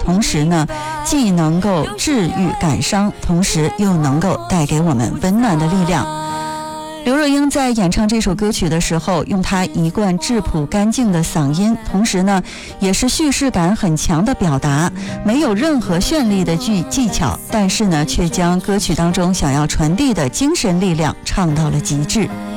同时呢既能够治愈感伤，同时又能够带给我们温暖的力量。刘若英在演唱这首歌曲的时候，用她一贯质朴干净的嗓音，同时呢也是叙事感很强的表达，没有任何绚丽的技巧，但是呢却将歌曲当中想要传递的精神力量唱到了极致。